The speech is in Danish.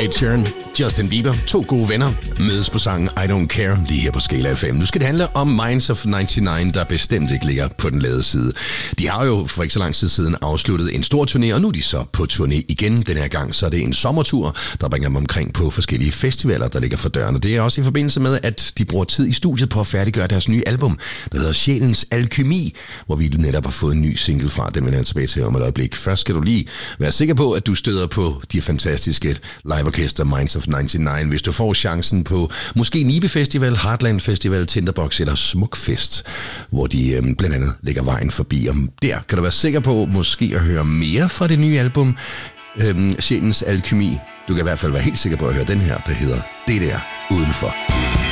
Ed Sheeran, Justin Bieber, 2 gode venner, mødes på sangen I Don't Care lige her på Skala FM. Nu skal det handle om Minds of 99, der bestemt ikke ligger på den lade side. De har jo for ikke så lang tid siden afsluttet en stor turné, og nu er de så på turné igen. Den her gang så er det en sommertur, der bringer dem omkring på forskellige festivaler, der ligger for døren. Og det er også i forbindelse med, at de bruger tid i studiet på at færdiggøre deres nye album, der hedder Sjælens Alkymi, hvor vi netop har fået en ny single fra. Den vender jeg tilbage til om et øjeblik. Først skal du lige være sikker på, at du støder på de fantastiske liveorkester Minds of 99, hvis du får chancen på måske Nibe Festival, Heartland Festival, Tinderbox eller Smukfest, hvor de blandt andet lægger vejen forbi. Om der kan du være sikker på måske at høre mere fra det nye album, Sjælens Alkymi. Du kan i hvert fald være helt sikker på at høre den her, der hedder Det der udenfor.